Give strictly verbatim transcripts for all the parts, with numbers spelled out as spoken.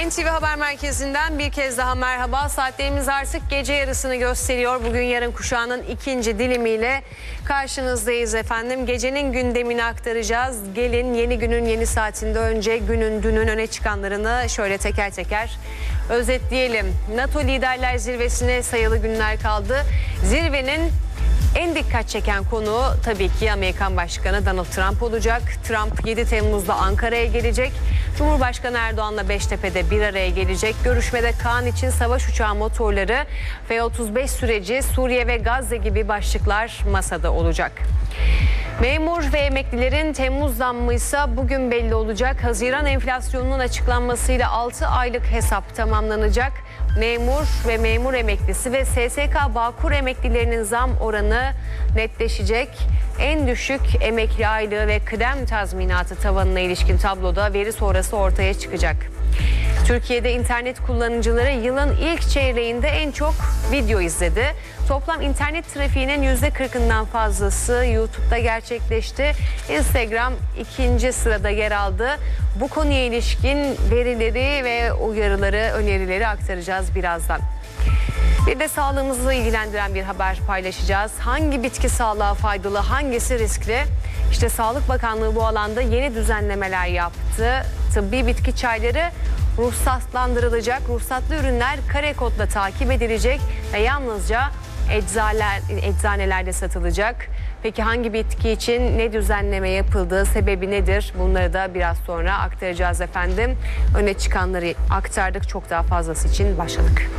N T V Haber Merkezi'nden bir kez daha merhaba. Saatlerimiz artık gece yarısını gösteriyor. Bugün yarın kuşağının ikinci dilimiyle karşınızdayız efendim. Gecenin gündemini aktaracağız. Gelin yeni günün yeni saatinde önce günün dünün öne çıkanlarını şöyle teker teker özetleyelim. NATO Liderler Zirvesi'ne sayılı günler kaldı. Zirvenin en dikkat çeken konu tabii ki Amerikan Başkanı Donald Trump olacak. Trump yedi Temmuz'da Ankara'ya gelecek. Cumhurbaşkanı Erdoğan'la Beştepe'de bir araya gelecek. Görüşmede Kaan için savaş uçağı motorları, F otuz beş süreci, Suriye ve Gazze gibi başlıklar masada olacak. Memur ve emeklilerin Temmuz zammı ise bugün belli olacak. Haziran enflasyonunun açıklanmasıyla altı aylık hesap tamamlanacak. Memur ve memur emeklisi ve S S K Bağkur emeklilerinin zam oranı netleşecek. En düşük emekli aylığı ve kıdem tazminatı tavanına ilişkin tabloda veri sonrası ortaya çıkacak. Türkiye'de internet kullanıcıları yılın ilk çeyreğinde en çok video izledi. Toplam internet trafiğinin yüzde kırkından fazlası YouTube'da gerçekleşti. Instagram ikinci sırada yer aldı. Bu konuya ilişkin verileri ve uyarıları, önerileri aktaracağız birazdan. Bir de sağlığımızla ilgilendiren bir haber paylaşacağız. Hangi bitki sağlığa faydalı, hangisi riskli? İşte Sağlık Bakanlığı bu alanda yeni düzenlemeler yaptı. Tıbbi bitki çayları ruhsatlandırılacak. Ruhsatlı ürünler kare kodla takip edilecek ve yalnızca eczaneler, eczanelerde satılacak. Peki hangi bitki için ne düzenleme yapıldığı, sebebi nedir? Bunları da biraz sonra aktaracağız efendim. Öne çıkanları aktardık, çok daha fazlası için başladık.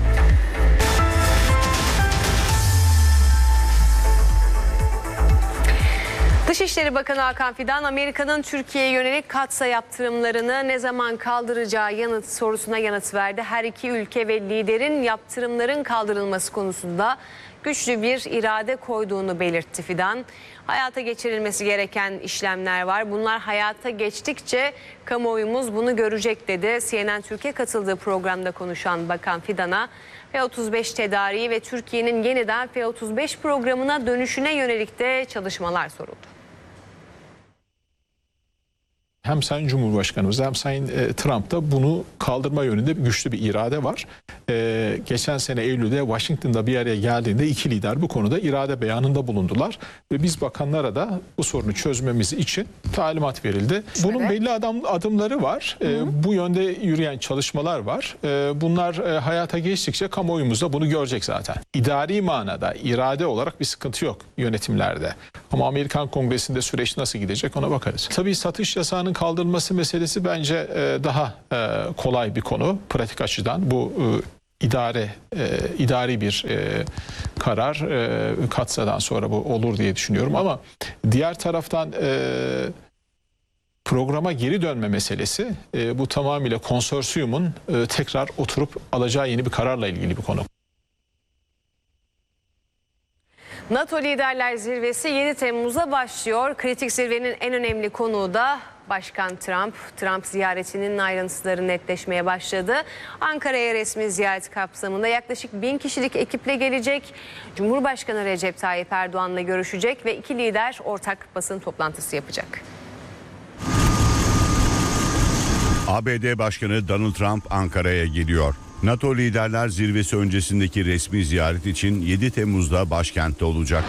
Dışişleri Bakanı Hakan Fidan, Amerika'nın Türkiye'ye yönelik katsa yaptırımlarını ne zaman kaldıracağı yanıt sorusuna yanıt verdi. Her iki ülke ve liderin yaptırımların kaldırılması konusunda güçlü bir irade koyduğunu belirtti Fidan. Hayata geçirilmesi gereken işlemler var. Bunlar hayata geçtikçe kamuoyumuz bunu görecek dedi. C N N Türkiye katıldığı programda konuşan Bakan Fidan'a F otuz beş tedariği ve Türkiye'nin yeniden F otuz beş programına dönüşüne yönelik de çalışmalar soruldu. Hem Sayın Cumhurbaşkanımız hem Sayın e, Trump'ta bunu kaldırma yönünde güçlü bir irade var. E, geçen sene Eylül'de Washington'da bir araya geldiğinde iki lider bu konuda irade beyanında bulundular. Ve biz bakanlara da bu sorunu çözmemiz için talimat verildi. Bunun belli adım, adımları var. E, bu yönde yürüyen çalışmalar var. E, bunlar e, hayata geçtikçe kamuoyumuz da bunu görecek zaten. İdari manada, irade olarak bir sıkıntı yok yönetimlerde. Ama Amerikan Kongresi'nde süreç nasıl gidecek ona bakarız. Tabii satış yasağının kaldırılması meselesi bence e, daha e, kolay bir konu pratik açıdan. Bu e, idare e, idari bir e, karar e, Katsa'dan sonra bu olur diye düşünüyorum. Ama diğer taraftan e, programa geri dönme meselesi e, bu tamamıyla konsorsiyumun e, tekrar oturup alacağı yeni bir kararla ilgili bir konu. NATO Liderler Zirvesi yedi Temmuz'a başlıyor. Kritik zirvenin en önemli konuğu da Başkan Trump. Trump ziyaretinin ayrıntıları netleşmeye başladı. Ankara'ya resmi ziyaret kapsamında yaklaşık bin kişilik ekiple gelecek. Cumhurbaşkanı Recep Tayyip Erdoğan'la görüşecek ve iki lider ortak basın toplantısı yapacak. A B D Başkanı Donald Trump Ankara'ya geliyor. NATO Liderler Zirvesi öncesindeki resmi ziyaret için yedi Temmuz'da başkentte olacak.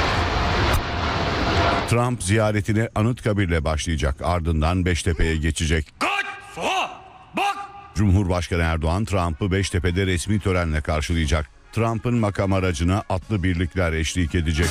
Trump ziyaretine Anıtkabir'le başlayacak, ardından Beştepe'ye geçecek. Kaç! Soğa! Bak! Cumhurbaşkanı Erdoğan Trump'ı Beştepe'de resmi törenle karşılayacak. Trump'ın makam aracına atlı birlikler eşlik edecek.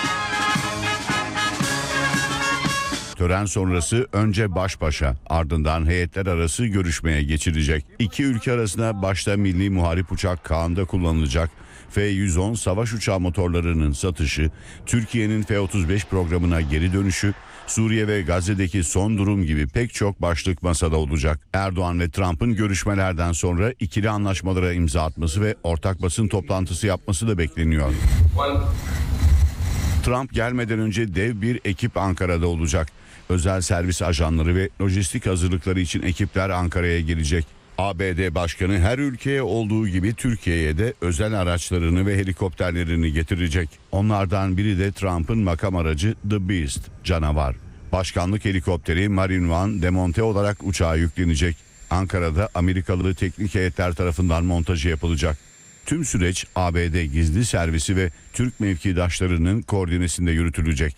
Tören sonrası önce baş başa, ardından heyetler arası görüşmeye geçilecek. İki ülke arasında başta milli muharip uçak Kaan'da kullanılacak F yüz on savaş uçağı motorlarının satışı, Türkiye'nin F otuz beş programına geri dönüşü, Suriye ve Gazze'deki son durum gibi pek çok başlık masada olacak. Erdoğan ve Trump'ın görüşmelerden sonra ikili anlaşmalara imza atması ve ortak basın toplantısı yapması da bekleniyor. Trump gelmeden önce dev bir ekip Ankara'da olacak. Özel servis ajanları ve lojistik hazırlıkları için ekipler Ankara'ya gelecek. A B D Başkanı her ülkeye olduğu gibi Türkiye'ye de özel araçlarını ve helikopterlerini getirecek. Onlardan biri de Trump'ın makam aracı The Beast, canavar. Başkanlık helikopteri Marine One demonte olarak uçağa yüklenecek. Ankara'da Amerikalı teknik heyetler tarafından montajı yapılacak. Tüm süreç A B D gizli servisi ve Türk mevkidaşlarının koordinesinde yürütülecek.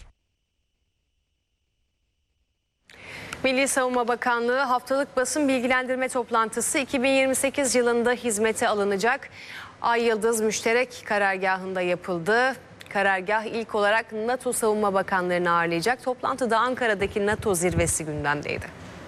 Milli Savunma Bakanlığı haftalık basın bilgilendirme toplantısı iki bin yirmi sekiz yılında hizmete alınacak. Ay Yıldız Müşterek Karargahı'nda yapıldı. Karargah ilk olarak NATO Savunma Bakanlarını ağırlayacak. Toplantıda Ankara'daki NATO zirvesi gündemdeydi.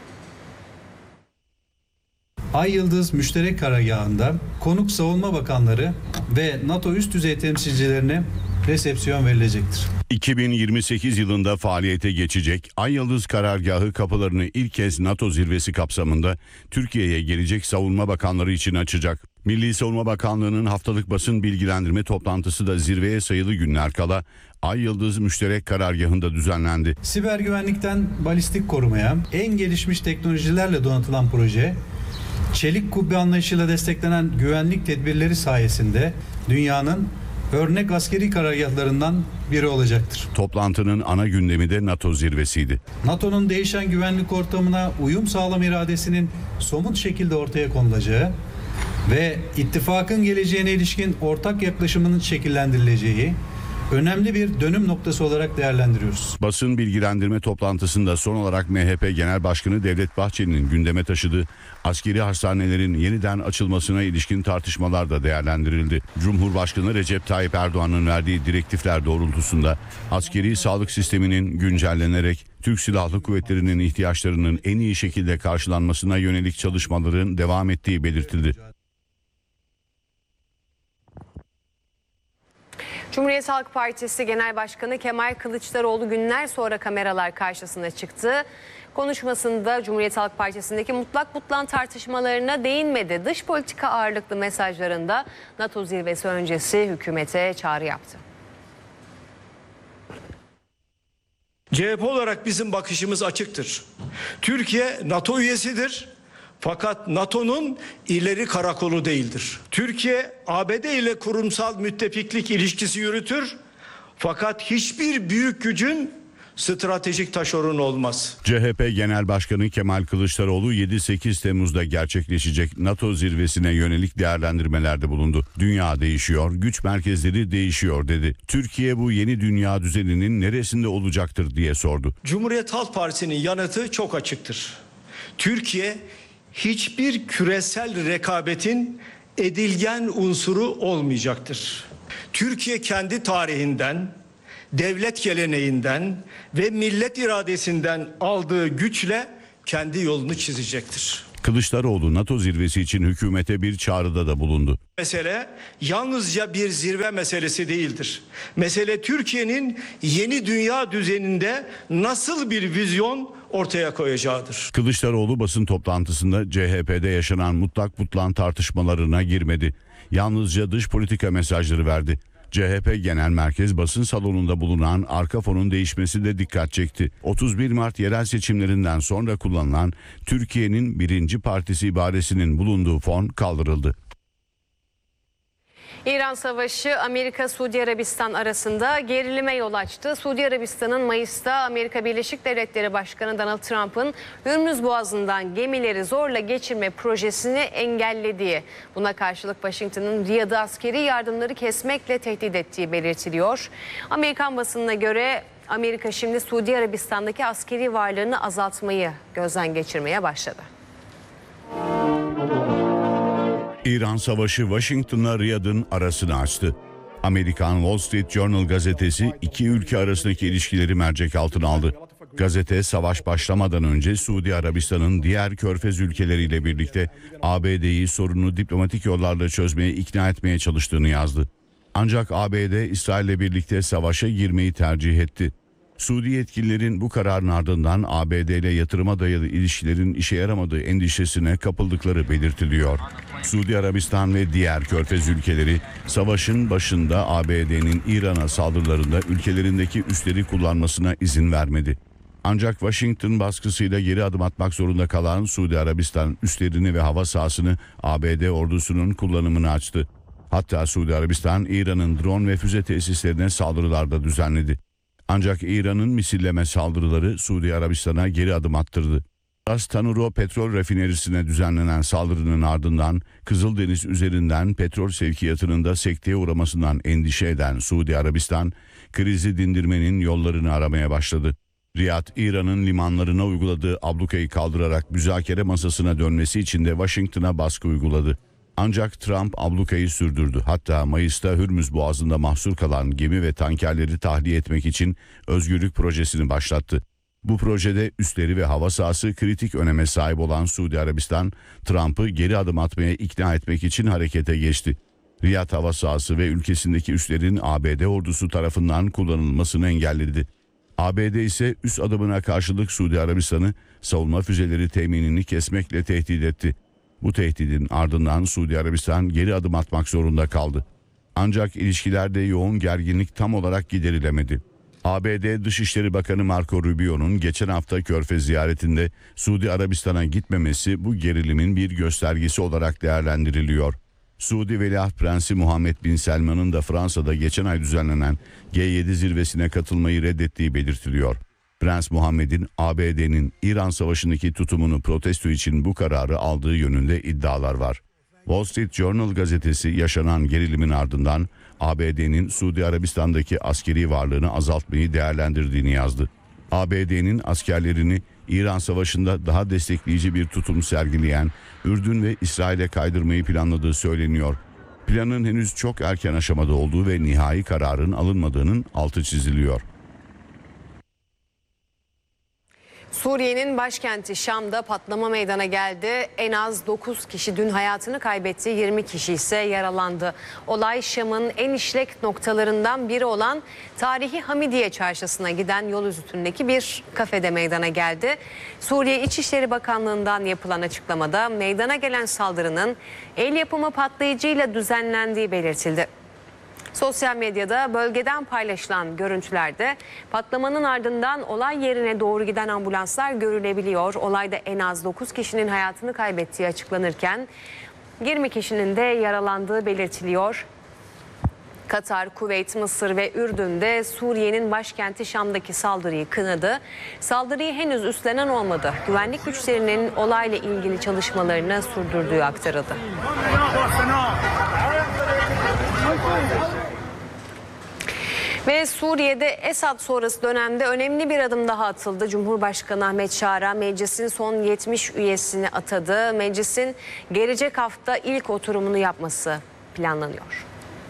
Ay Yıldız Müşterek Karargahı'nda konuk savunma bakanları ve NATO üst düzey temsilcilerine resepsiyon verilecektir. iki bin yirmi sekiz yılında faaliyete geçecek Ay Yıldız Karargahı kapılarını ilk kez NATO zirvesi kapsamında Türkiye'ye gelecek savunma bakanları için açacak. Milli Savunma Bakanlığı'nın haftalık basın bilgilendirme toplantısı da zirveye sayılı günler kala Ay Yıldız Müşterek Karargahı'nda düzenlendi. Siber güvenlikten balistik korumaya en gelişmiş teknolojilerle donatılan proje, çelik kubbe anlayışıyla desteklenen güvenlik tedbirleri sayesinde dünyanın örnek askeri karargahlarından biri olacaktır. Toplantının ana gündemi de NATO zirvesiydi. NATO'nun değişen güvenlik ortamına uyum sağlam iradesinin somut şekilde ortaya konulacağı ve ittifakın geleceğine ilişkin ortak yaklaşımının şekillendirileceği önemli bir dönüm noktası olarak değerlendiriyoruz. Basın bilgilendirme toplantısında son olarak M H P Genel Başkanı Devlet Bahçeli'nin gündeme taşıdığı askeri hastanelerin yeniden açılmasına ilişkin tartışmalar da değerlendirildi. Cumhurbaşkanı Recep Tayyip Erdoğan'ın verdiği direktifler doğrultusunda askeri sağlık sisteminin güncellenerek Türk Silahlı Kuvvetleri'nin ihtiyaçlarının en iyi şekilde karşılanmasına yönelik çalışmaların devam ettiği belirtildi. Cumhuriyet Halk Partisi Genel Başkanı Kemal Kılıçdaroğlu günler sonra kameralar karşısına çıktı. Konuşmasında Cumhuriyet Halk Partisi'ndeki mutlak butlan tartışmalarına değinmedi. Dış politika ağırlıklı mesajlarında NATO zirvesi öncesi hükümete çağrı yaptı. C H P olarak bizim bakışımız açıktır. Türkiye NATO üyesidir. Fakat NATO'nun ileri karakolu değildir. Türkiye A B D ile kurumsal müttefiklik ilişkisi yürütür. Fakat hiçbir büyük gücün stratejik taşeronu olmaz. C H P Genel Başkanı Kemal Kılıçdaroğlu yedi sekiz Temmuz'da gerçekleşecek NATO zirvesine yönelik değerlendirmelerde bulundu. Dünya değişiyor, güç merkezleri değişiyor dedi. Türkiye bu yeni dünya düzeninin neresinde olacaktır diye sordu. Cumhuriyet Halk Partisi'nin yanıtı çok açıktır. Türkiye hiçbir küresel rekabetin edilgen unsuru olmayacaktır. Türkiye kendi tarihinden, devlet geleneğinden ve millet iradesinden aldığı güçle kendi yolunu çizecektir. Kılıçdaroğlu NATO zirvesi için hükümete bir çağrıda da bulundu. Mesele yalnızca bir zirve meselesi değildir. Mesele Türkiye'nin yeni dünya düzeninde nasıl bir vizyon ortaya koyacağıdır. Kılıçdaroğlu basın toplantısında C H P'de yaşanan mutlak butlan tartışmalarına girmedi. Yalnızca dış politika mesajları verdi. C H P Genel Merkez basın salonunda bulunan arka fonun değişmesi de dikkat çekti. otuz bir Mart yerel seçimlerinden sonra kullanılan Türkiye'nin birinci partisi ibaresinin bulunduğu fon kaldırıldı. İran Savaşı Amerika-Suudi Arabistan arasında gerilime yol açtı. Suudi Arabistan'ın Mayıs'ta Amerika Birleşik Devletleri Başkanı Donald Trump'ın Hürmüz Boğazı'ndan gemileri zorla geçirme projesini engellediği, buna karşılık Washington'ın Riyad'ı askeri yardımları kesmekle tehdit ettiği belirtiliyor. Amerikan basınına göre Amerika şimdi Suudi Arabistan'daki askeri varlığını azaltmayı gözden geçirmeye başladı. İran Savaşı Washington'la Riyad'ın arasını açtı. Amerikan Wall Street Journal gazetesi iki ülke arasındaki ilişkileri mercek altına aldı. Gazete savaş başlamadan önce Suudi Arabistan'ın diğer körfez ülkeleriyle birlikte A B D'yi sorunu diplomatik yollarla çözmeye ikna etmeye çalıştığını yazdı. Ancak A B D İsrail'le birlikte savaşa girmeyi tercih etti. Suudi yetkililerin bu kararın ardından A B D ile yatırıma dayalı ilişkilerin işe yaramadığı endişesine kapıldıkları belirtiliyor. Suudi Arabistan ve diğer körfez ülkeleri savaşın başında A B D'nin İran'a saldırılarında ülkelerindeki üsleri kullanmasına izin vermedi. Ancak Washington baskısıyla geri adım atmak zorunda kalan Suudi Arabistan üslerini ve hava sahasını A B D ordusunun kullanımını açtı. Hatta Suudi Arabistan İran'ın drone ve füze tesislerine saldırılar da düzenledi. Ancak İran'ın misilleme saldırıları Suudi Arabistan'a geri adım attırdı. Ras Tanuro petrol rafinerisine düzenlenen saldırının ardından Kızıldeniz üzerinden petrol sevkiyatının da sekteye uğramasından endişe eden Suudi Arabistan, krizi dindirmenin yollarını aramaya başladı. Riyad, İran'ın limanlarına uyguladığı ablukayı kaldırarak müzakere masasına dönmesi için de Washington'a baskı uyguladı. Ancak Trump ablukayı sürdürdü. Hatta Mayıs'ta Hürmüz Boğazı'nda mahsur kalan gemi ve tankerleri tahliye etmek için Özgürlük Projesi'ni başlattı. Bu projede üsleri ve hava sahası kritik öneme sahip olan Suudi Arabistan, Trump'ı geri adım atmaya ikna etmek için harekete geçti. Riyad hava sahası ve ülkesindeki üslerin A B D ordusu tarafından kullanılmasını engelledi. A B D ise üst adımına karşılık Suudi Arabistan'ı savunma füzeleri teminini kesmekle tehdit etti. Bu tehdidin ardından Suudi Arabistan geri adım atmak zorunda kaldı. Ancak ilişkilerde yoğun gerginlik tam olarak giderilemedi. A B D Dışişleri Bakanı Marco Rubio'nun geçen hafta Körfez ziyaretinde Suudi Arabistan'a gitmemesi bu gerilimin bir göstergesi olarak değerlendiriliyor. Suudi Veliaht Prensi Muhammed Bin Selman'ın da Fransa'da geçen ay düzenlenen G yedi zirvesine katılmayı reddettiği belirtiliyor. Prens Muhammed'in A B D'nin İran Savaşı'ndaki tutumunu protesto için bu kararı aldığı yönünde iddialar var. Wall Street Journal gazetesi yaşanan gerilimin ardından A B D'nin Suudi Arabistan'daki askeri varlığını azaltmayı değerlendirdiğini yazdı. A B D'nin askerlerini İran Savaşı'nda daha destekleyici bir tutum sergileyen Ürdün ve İsrail'e kaydırmayı planladığı söyleniyor. Planın henüz çok erken aşamada olduğu ve nihai kararın alınmadığının altı çiziliyor. Suriye'nin başkenti Şam'da patlama meydana geldi. En az dokuz kişi dün hayatını kaybetti, yirmi kişi ise yaralandı. Olay Şam'ın en işlek noktalarından biri olan tarihi Hamidiye Çarşısı'na giden yol üstündeki bir kafede meydana geldi. Suriye İçişleri Bakanlığı'ndan yapılan açıklamada meydana gelen saldırının el yapımı patlayıcıyla düzenlendiği belirtildi. Sosyal medyada bölgeden paylaşılan görüntülerde patlamanın ardından olay yerine doğru giden ambulanslar görülebiliyor. Olayda en az dokuz kişinin hayatını kaybettiği açıklanırken yirmi kişinin de yaralandığı belirtiliyor. Katar, Kuveyt, Mısır ve Ürdün'de Suriye'nin başkenti Şam'daki saldırıyı kınadı. Saldırıyı henüz üstlenen olmadı. Güvenlik güçlerinin olayla ilgili çalışmalarını sürdürdüğü aktarıldı. Ve Suriye'de Esad sonrası dönemde önemli bir adım daha atıldı. Cumhurbaşkanı Ahmet Şara meclisin son yetmiş üyesini atadı. Meclisin gelecek hafta ilk oturumunu yapması planlanıyor.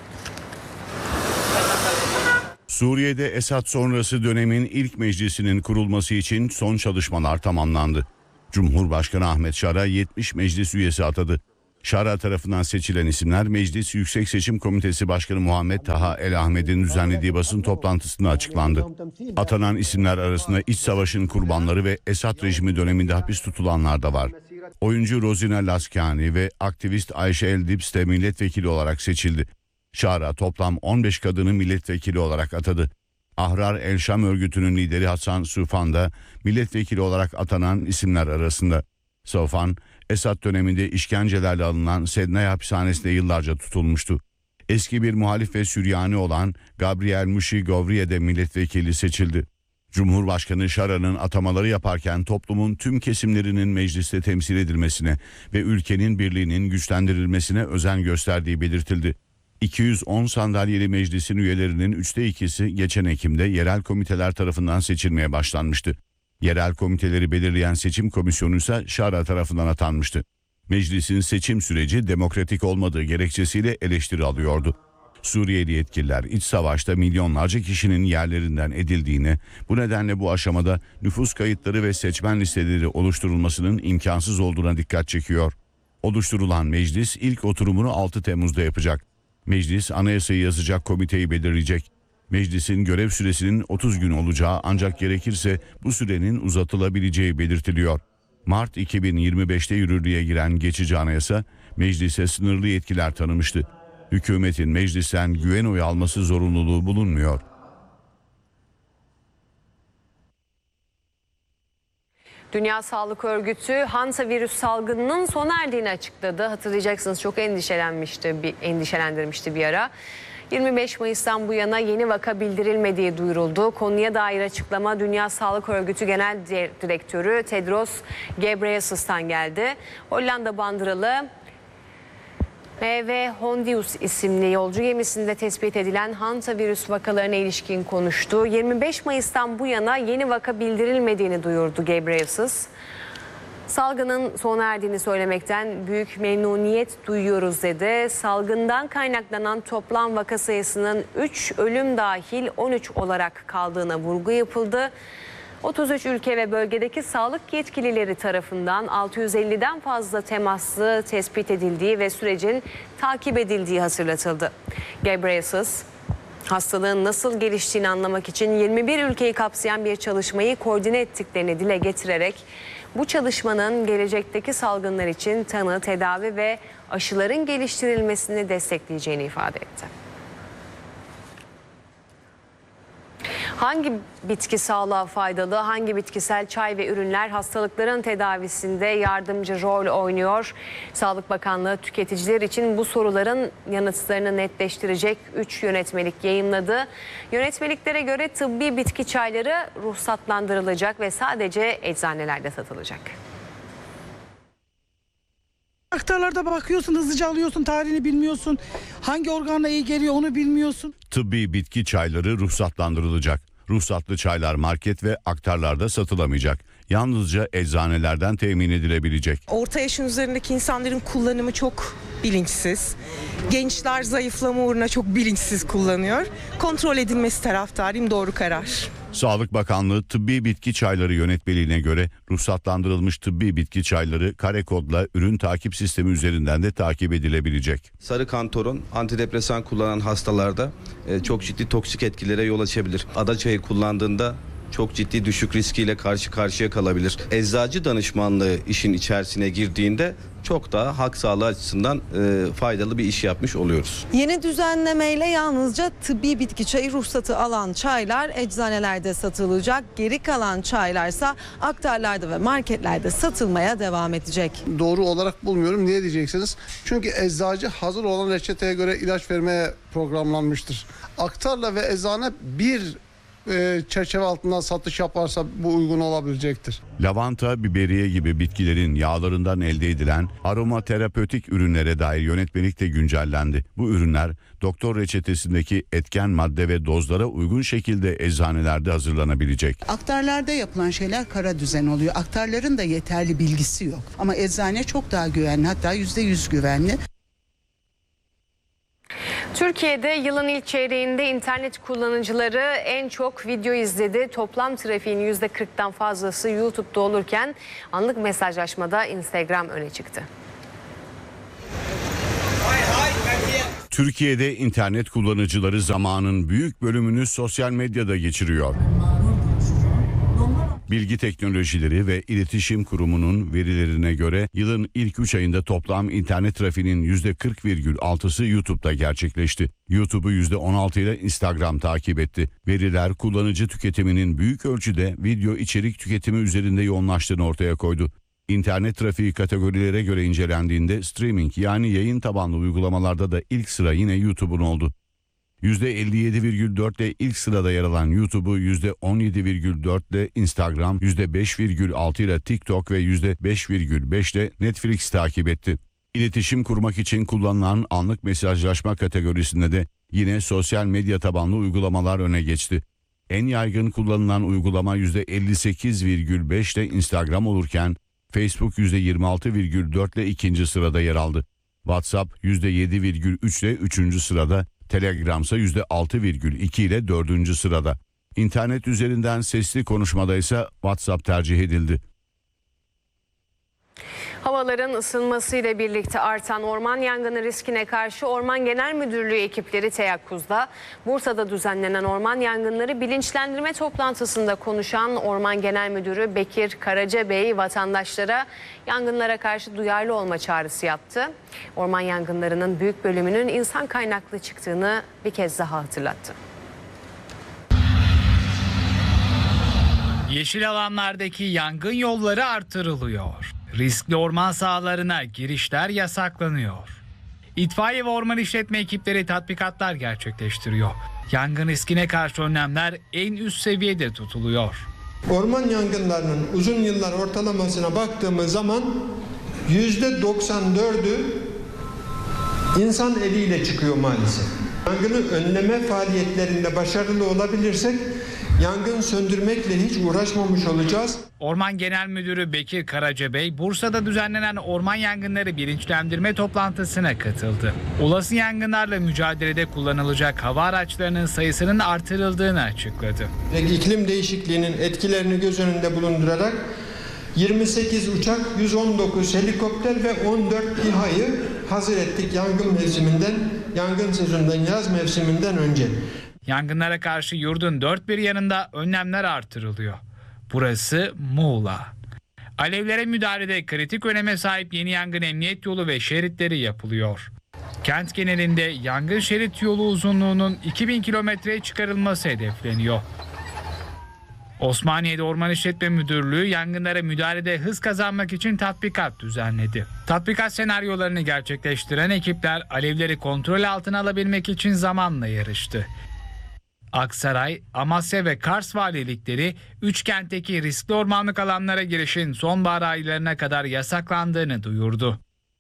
Suriye'de Esad sonrası dönemin ilk meclisinin kurulması için son çalışmalar tamamlandı. Cumhurbaşkanı Ahmet Şara yetmiş meclis üyesi atadı. Şara tarafından seçilen isimler Meclis Yüksek Seçim Komitesi Başkanı Muhammed Taha El Ahmed'in düzenlediği basın toplantısında açıklandı. Atanan isimler arasında iç savaşın kurbanları ve Esad rejimi döneminde hapis tutulanlar da var. Oyuncu Rozina Laskani ve aktivist Ayşe El Dips de milletvekili olarak seçildi. Şara toplam on beş kadını milletvekili olarak atadı. Ahrar El Şam örgütünün lideri Hasan Sufan da milletvekili olarak atanan isimler arasında. Sufan, Esad döneminde işkencelerle alınan Sednay hapishanesinde yıllarca tutulmuştu. Eski bir muhalif ve Süryani olan Gabriel Mushi Govriye de milletvekili seçildi. Cumhurbaşkanı Şara'nın atamaları yaparken toplumun tüm kesimlerinin mecliste temsil edilmesine ve ülkenin birliğinin güçlendirilmesine özen gösterdiği belirtildi. iki yüz on sandalyeli meclisin üyelerinin üçte ikisi geçen Ekim'de yerel komiteler tarafından seçilmeye başlanmıştı. Yerel komiteleri belirleyen seçim komisyonu ise Şara tarafından atanmıştı. Meclisin seçim süreci demokratik olmadığı gerekçesiyle eleştiri alıyordu. Suriyeli yetkililer iç savaşta milyonlarca kişinin yerlerinden edildiğini, bu nedenle bu aşamada nüfus kayıtları ve seçmen listeleri oluşturulmasının imkansız olduğuna dikkat çekiyor. Oluşturulan meclis ilk oturumunu altı Temmuz'da yapacak. Meclis anayasayı yazacak komiteyi belirleyecek. Meclisin görev süresinin otuz gün olacağı ancak gerekirse bu sürenin uzatılabileceği belirtiliyor. Mart iki bin yirmi beşte yürürlüğe giren geçici anayasa meclise sınırlı yetkiler tanımıştı. Hükümetin meclisten güven oyu alması zorunluluğu bulunmuyor. Dünya Sağlık Örgütü hantavirüs salgınının sona erdiğini açıkladı. Hatırlayacaksınız çok endişelenmişti, bir endişelendirmişti bir ara. yirmi beş Mayıs'tan bu yana yeni vaka bildirilmediği duyuruldu. Konuya dair açıklama Dünya Sağlık Örgütü Genel Direktörü Tedros Ghebreyesus'tan geldi. Hollanda bandıralı M V Hondius isimli yolcu gemisinde tespit edilen hantavirüs vakalarına ilişkin konuştu. yirmi beş Mayıs'tan bu yana yeni vaka bildirilmediğini duyurdu Ghebreyesus. Salgının sona erdiğini söylemekten büyük memnuniyet duyuyoruz dedi. Salgından kaynaklanan toplam vaka sayısının üç ölüm dahil on üç olarak kaldığına vurgu yapıldı. otuz üç ülke ve bölgedeki sağlık yetkilileri tarafından altı yüz elliden fazla temaslı tespit edildiği ve sürecin takip edildiği hatırlatıldı. Ghebreyesus, hastalığın nasıl geliştiğini anlamak için yirmi bir ülkeyi kapsayan bir çalışmayı koordine ettiklerini dile getirerek bu çalışmanın gelecekteki salgınlar için tanı, tedavi ve aşıların geliştirilmesini destekleyeceğini ifade etti. Hangi bitki sağlığa faydalı, hangi bitkisel çay ve ürünler hastalıkların tedavisinde yardımcı rol oynuyor? Sağlık Bakanlığı tüketiciler için bu soruların yanıtlarını netleştirecek üç yönetmelik yayımladı. Yönetmeliklere göre tıbbi bitki çayları ruhsatlandırılacak ve sadece eczanelerde satılacak. Aktarlarda bakıyorsun, hızlıca alıyorsun, tarihini bilmiyorsun. Hangi organla iyi geliyor onu bilmiyorsun. Tıbbi bitki çayları ruhsatlandırılacak. Ruhsatlı çaylar market ve aktarlarda satılamayacak. Yalnızca eczanelerden temin edilebilecek. Orta yaşın üzerindeki insanların kullanımı çok bilinçsiz. Gençler zayıflama uğruna çok bilinçsiz kullanıyor. Kontrol edilmesi taraftarıyım, doğru karar. Sağlık Bakanlığı tıbbi bitki çayları yönetmeliğine göre ruhsatlandırılmış tıbbi bitki çayları kare kodla ürün takip sistemi üzerinden de takip edilebilecek. Sarı kantaron antidepresan kullanan hastalarda çok ciddi toksik etkilere yol açabilir. Ada çayı kullandığında çok ciddi düşük riskiyle karşı karşıya kalabilir. Eczacı danışmanlığı işin içerisine girdiğinde çok daha halk sağlığı açısından e, faydalı bir iş yapmış oluyoruz. Yeni düzenlemeyle yalnızca tıbbi bitki çayı ruhsatı alan çaylar eczanelerde satılacak. Geri kalan çaylarsa aktarlarda ve marketlerde satılmaya devam edecek. Doğru olarak bulmuyorum. Niye diyeceksiniz? Çünkü eczacı hazır olan reçeteye göre ilaç vermeye programlanmıştır. Aktarla ve eczane bir çerçeve altından satış yaparsa bu uygun olabilecektir. Lavanta, biberiye gibi bitkilerin yağlarından elde edilen aromaterapötik ürünlere dair yönetmelik de güncellendi. Bu ürünler doktor reçetesindeki etken madde ve dozlara uygun şekilde eczanelerde hazırlanabilecek. Aktarlarda yapılan şeyler kara düzen oluyor. Aktarların da yeterli bilgisi yok. Ama eczane çok daha güvenli, hatta yüzde yüz güvenli. Türkiye'de yılın ilk çeyreğinde internet kullanıcıları en çok video izledi. Toplam trafiğin yüzde kırktan fazlası YouTube'da olurken anlık mesajlaşmada Instagram öne çıktı. Türkiye'de internet kullanıcıları zamanın büyük bölümünü sosyal medyada geçiriyor. Bilgi Teknolojileri ve İletişim Kurumu'nun verilerine göre yılın ilk üç ayında toplam internet trafiğinin yüzde kırk virgül altısı YouTube'da gerçekleşti. YouTube'u yüzde on altı ile Instagram takip etti. Veriler kullanıcı tüketiminin büyük ölçüde video içerik tüketimi üzerinde yoğunlaştığını ortaya koydu. İnternet trafiği kategorilere göre incelendiğinde streaming yani yayın tabanlı uygulamalarda da ilk sıra yine YouTube'un oldu. yüzde elli yedi virgül dört ile ilk sırada yer alan YouTube'u yüzde on yedi virgül dört ile Instagram, yüzde beş virgül altı ile TikTok ve yüzde beş virgül beş ile Netflix takip etti. İletişim kurmak için kullanılan anlık mesajlaşma kategorisinde de yine sosyal medya tabanlı uygulamalar öne geçti. En yaygın kullanılan uygulama yüzde elli sekiz virgül beş ile Instagram olurken Facebook yüzde yirmi altı virgül dört ile ikinci sırada yer aldı. WhatsApp yüzde yedi virgül üç ile üçüncü sırada, Telegram ise yüzde altı virgül iki ile dördüncü sırada. İnternet üzerinden sesli konuşmada ise WhatsApp tercih edildi. Havaların ısınmasıyla birlikte artan orman yangını riskine karşı Orman Genel Müdürlüğü ekipleri teyakkuzda. Bursa'da düzenlenen orman yangınları bilinçlendirme toplantısında konuşan Orman Genel Müdürü Bekir Karacabey vatandaşlara yangınlara karşı duyarlı olma çağrısı yaptı. Orman yangınlarının büyük bölümünün insan kaynaklı çıktığını bir kez daha hatırlattı. Yeşil alanlardaki yangın yolları artırılıyor. Riskli orman sahalarına girişler yasaklanıyor. İtfaiye ve orman işletme ekipleri tatbikatlar gerçekleştiriyor. Yangın riskine karşı önlemler en üst seviyede tutuluyor. Orman yangınlarının uzun yıllar ortalamasına baktığımız zaman yüzde doksan dördü insan eliyle çıkıyor maalesef. Yangını önleme faaliyetlerinde başarılı olabilirsek yangın söndürmekle hiç uğraşmamış olacağız. Orman Genel Müdürü Bekir Karacabey, Bursa'da düzenlenen orman yangınları bilinçlendirme toplantısına katıldı. Olası yangınlarla mücadelede kullanılacak hava araçlarının sayısının artırıldığını açıkladı. İklim değişikliğinin etkilerini göz önünde bulundurarak yirmi sekiz uçak, yüz on dokuz helikopter ve on dört İHA'yı hazır ettik yangın mevsiminden, yangın sezonundan, yaz mevsiminden önce. Yangınlara karşı yurdun dört bir yanında önlemler artırılıyor. Burası Muğla. Alevlere müdahalede kritik öneme sahip yeni yangın emniyet yolu ve şeritleri yapılıyor. Kent genelinde yangın şerit yolu uzunluğunun iki bin kilometreye çıkarılması hedefleniyor. Osmaniye'de Orman İşletme Müdürlüğü yangınlara müdahalede hız kazanmak için tatbikat düzenledi. Tatbikat senaryolarını gerçekleştiren ekipler alevleri kontrol altına alabilmek için zamanla yarıştı. Aksaray, Amasya ve Kars valilikleri üç kentteki riskli ormanlık alanlara girişin sonbahar aylarına kadar yasaklandığını duyurdu.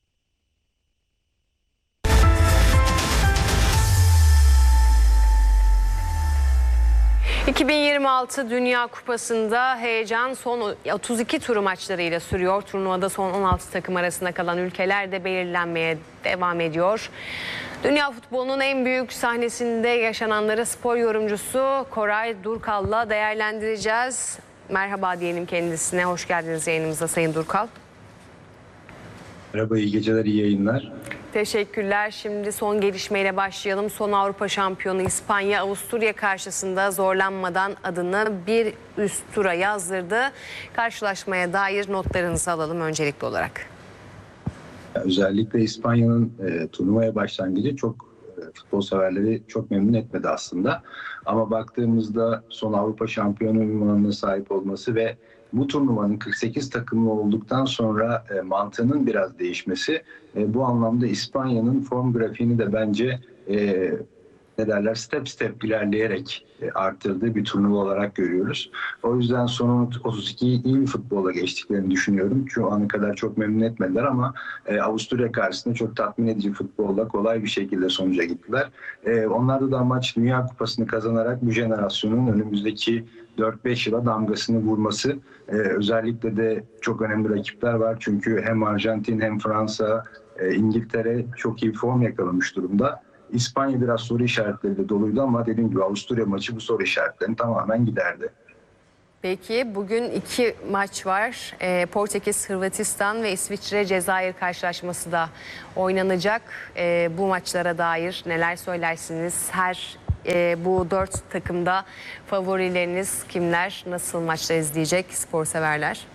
iki bin yirmi altı Dünya Kupası'nda heyecan son otuz iki turu maçlarıyla sürüyor. Turnuvada son on altı takım arasında kalan ülkeler de belirlenmeye devam ediyor. Dünya futbolunun en büyük sahnesinde yaşananları spor yorumcusu Koray Durkal'la değerlendireceğiz. Merhaba diyelim kendisine. Hoş geldiniz yayınımıza Sayın Durkal. Merhaba, iyi geceler, iyi yayınlar. Teşekkürler. Şimdi son gelişmeyle başlayalım. Son Avrupa şampiyonu İspanya, Avusturya karşısında zorlanmadan adını bir üst tura yazdırdı. Karşılaşmaya dair notlarınızı alalım öncelikli olarak. Özellikle İspanya'nın e, turnuvaya başlangıcı çok e, futbol severleri çok memnun etmedi aslında. Ama baktığımızda son Avrupa şampiyonu unvanına sahip olması ve bu turnuvanın kırk sekiz takımlı olduktan sonra e, mantığının biraz değişmesi e, bu anlamda İspanya'nın form grafiğini de bence e, ne derler step step ilerleyerek e, arttırdığı bir turnuva olarak görüyoruz. O yüzden son otuz ikiyi iyi bir futbola geçtiklerini düşünüyorum. Şu ana kadar çok memnun etmediler ama e, Avusturya karşısında çok tatmin edici futbolla kolay bir şekilde sonuca gittiler. E, onlarda da amaç Dünya Kupası'nı kazanarak bu jenerasyonun önümüzdeki dört beş yıla damgasını vurması. Ee, özellikle de çok önemli rakipler var. Çünkü hem Arjantin hem Fransa, e, İngiltere çok iyi form yakalamış durumda. İspanya biraz soru işaretleriyle doluydu ama dediğim gibi Avusturya maçı bu soru işaretlerini tamamen giderdi. Peki bugün iki maç var. Ee, Portekiz, Hırvatistan ve İsviçre, Cezayir karşılaşması da oynanacak. Ee, bu maçlara dair neler söylersiniz? Her e, bu dört takımda favorileriniz kimler? Nasıl maçlar izleyecek spor severler?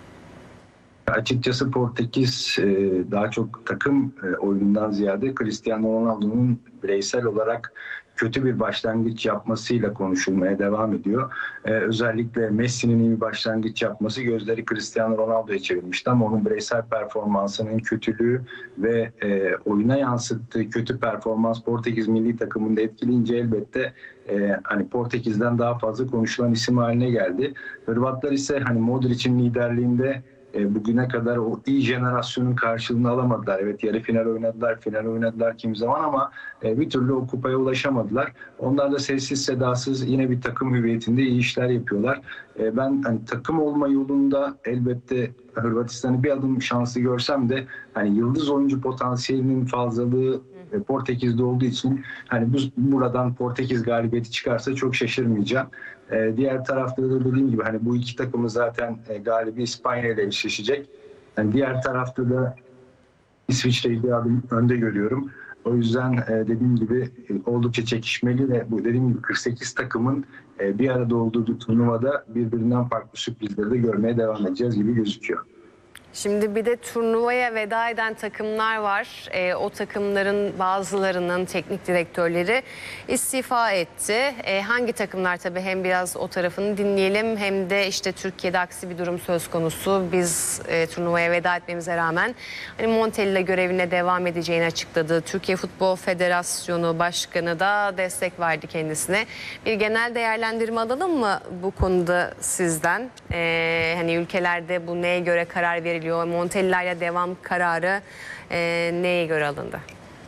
Açıkçası Portekiz daha çok takım oyunundan ziyade Cristiano Ronaldo'nun bireysel olarak kötü bir başlangıç yapmasıyla konuşulmaya devam ediyor. Özellikle Messi'nin iyi bir başlangıç yapması gözleri Cristiano Ronaldo'ya çevirmişti ama onun bireysel performansının kötülüğü ve oyuna yansıttığı kötü performans Portekiz milli takımında etkileyince elbette hani Portekiz'den daha fazla konuşulan isim haline geldi. Hırvatlar ise hani Modric'in liderliğinde bugüne kadar o iyi jenerasyonun karşılığını alamadılar. Evet, yarı final oynadılar, final oynadılar kimi zaman ama bir türlü o kupaya ulaşamadılar. Onlar da sessiz sedasız yine bir takım hüviyetinde iyi işler yapıyorlar. Ben hani takım olma yolunda elbette Hırvatistan'ı bir adım şanslı görsem de hani yıldız oyuncu potansiyelinin fazlalığı Portekiz'de olduğu için hani bu, buradan Portekiz galibiyeti çıkarsa çok şaşırmayacağım. Ee, diğer tarafta da dediğim gibi hani bu iki takımı zaten e, galibi İspanya ile eşleşecek. Yani diğer tarafta da İsviçre'yi bir adım önde görüyorum. O yüzden e, dediğim gibi e, oldukça çekişmeli ve bu dediğim gibi kırk sekiz takımın e, bir arada olduğu turnuvada birbirinden farklı sürprizleri de görmeye devam edeceğiz gibi gözüküyor. Şimdi bir de turnuvaya veda eden takımlar var. E, o takımların bazılarının teknik direktörleri istifa etti. E, hangi takımlar, tabii hem biraz o tarafını dinleyelim hem de işte Türkiye'de aksi bir durum söz konusu. Biz e, turnuvaya veda etmemize rağmen hani Montella görevine devam edeceğini açıkladı. Türkiye Futbol Federasyonu Başkanı da destek verdi kendisine. Bir genel değerlendirme alalım mı bu konuda sizden? E, hani ülkelerde bu neye göre karar veriliyor? Montella ile devam kararı e, neye göre alındı?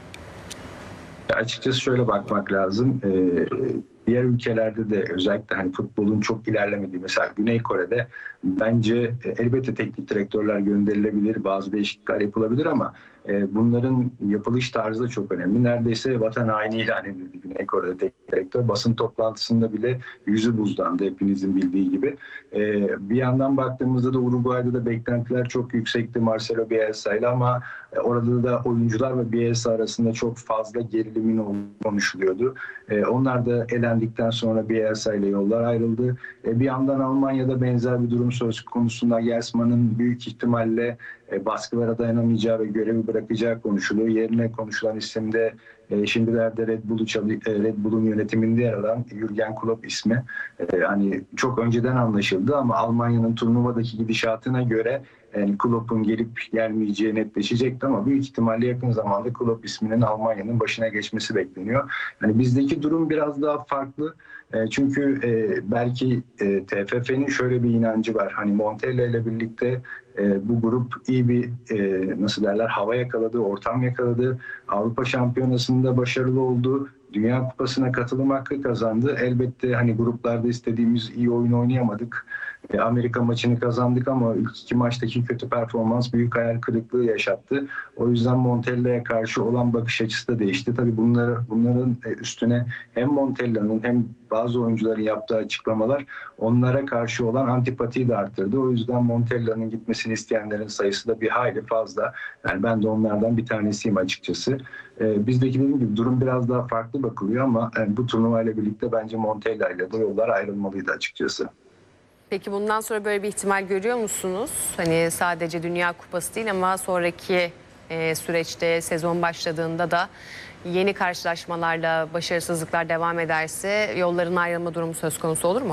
Açıkçası şöyle bakmak lazım. Ee, diğer ülkelerde de özellikle hani futbolun çok ilerlemediği, mesela Güney Kore'de bence e, elbette teknik direktörler gönderilebilir, bazı değişiklikler yapılabilir ama e, bunların yapılış tarzı da çok önemli. Neredeyse vatan haini ilan edildi Güney Kore'de teknik direktör. Basın toplantısında bile yüzü buzlandı, hepinizin bildiği gibi. E, bir yandan baktığımızda da Uruguay'da da beklentiler çok yüksekti Marcelo Bielsa ile ama e, orada da oyuncular ve Bielsa arasında çok fazla gerilimin olduğu konuşuluyordu. E, onlar da elendikten sonra Bielsa ile yollar ayrıldı. E, bir yandan Almanya'da benzer bir durum söz konusunda Nagelsmann'ın büyük ihtimalle e, baskılara dayanamayacağı ve görevi bırakacağı konuşuluyor. Yerine konuşulan isim de e, şimdilerde Red Bull'u Red Bull'un yönetiminde yer alan Jürgen Klopp ismi. E, hani çok önceden anlaşıldı ama Almanya'nın turnuvadaki gidişatına göre yani Klopp'un gelip gelmeyeceği netleşecekti ama büyük ihtimalle yakın zamanda Klopp isminin Almanya'nın başına geçmesi bekleniyor. Yani bizdeki durum biraz daha farklı. E, çünkü e, belki e, T F F'nin şöyle bir inancı var. Hani Montella ile birlikte e, bu grup iyi bir e, nasıl derler hava yakaladı, ortam yakaladı. Avrupa Şampiyonası'nda başarılı oldu. Dünya Kupası'na katılım hakkı kazandı. Elbette hani gruplarda istediğimiz iyi oyun oynayamadık. E, Amerika maçını kazandık ama ilk iki maçtaki kötü performans büyük hayal kırıklığı yaşattı. O yüzden Montella'ya karşı olan bakış açısı da değişti. Tabii bunları, bunların üstüne hem Montella'nın hem bazı oyuncuların yaptığı açıklamalar onlara karşı olan antipatiyi de arttırdı. O yüzden Montella'nın gitmesini isteyenlerin sayısı da bir hayli fazla. Yani ben de onlardan bir tanesiyim açıkçası. E, bizdeki dediğim gibi durum biraz daha farklı bakılıyor ama yani bu turnuvayla birlikte bence Montella ile de yollar ayrılmalıydı açıkçası. Peki bundan sonra böyle bir ihtimal görüyor musunuz? Hani sadece Dünya Kupası değil ama sonraki e, süreçte sezon başladığında da yeni karşılaşmalarla başarısızlıklar devam ederse yolların ayrılma durumu söz konusu olur mu?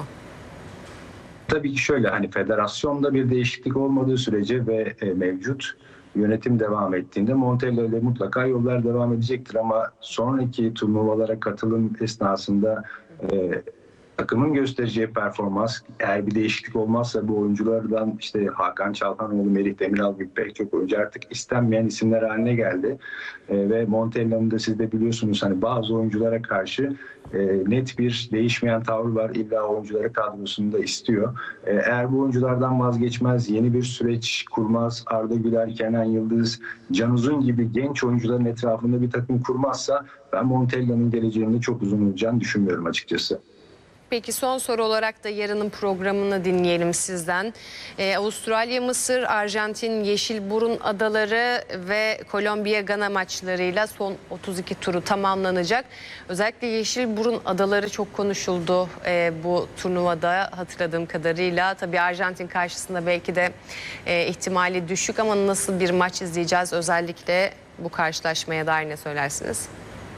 Tabii ki şöyle hani federasyonda bir değişiklik olmadığı sürece ve e, mevcut yönetim devam ettiğinde Montella ile mutlaka yollar devam edecektir ama sonraki turnuvalara katılım esnasında e, takımın göstereceği performans, eğer bir değişiklik olmazsa bu oyunculardan işte Hakan Çalhanoğlu, Merih Demiral gibi pek çok oyuncu artık istenmeyen isimler haline geldi. E, ve Montella'nın da siz de biliyorsunuz hani bazı oyunculara karşı e, net bir değişmeyen tavrı var. İlla oyuncuları kadrosunda istiyor. E, eğer bu oyunculardan vazgeçmez, yeni bir süreç kurmaz, Arda Güler, Kenan Yıldız, Can Uzun gibi genç oyuncuların etrafında bir takım kurmazsa ben Montella'nın geleceğinde çok uzun olacağını düşünmüyorum açıkçası. Peki son soru olarak da yarının programını dinleyelim sizden. Ee, Avustralya, Mısır, Arjantin, Yeşilburun Adaları ve Kolombiya, Gana maçlarıyla son otuz iki turu tamamlanacak. Özellikle Yeşilburun Adaları çok konuşuldu e, bu turnuvada hatırladığım kadarıyla. Tabii Arjantin karşısında belki de e, ihtimali düşük ama nasıl bir maç izleyeceğiz özellikle bu karşılaşmaya dair ne söylersiniz?